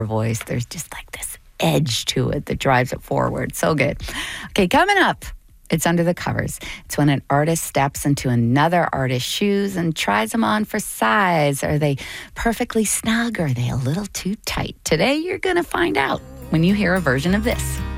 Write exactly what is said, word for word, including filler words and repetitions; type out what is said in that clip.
voice. There's just like this edge to it that drives it forward. So good. Okay, coming up, it's Under the Covers. It's when an artist steps into another artist's shoes and tries them on for size. Are they perfectly snug or are they a little too tight? Today, you're going to find out when you hear a version of this.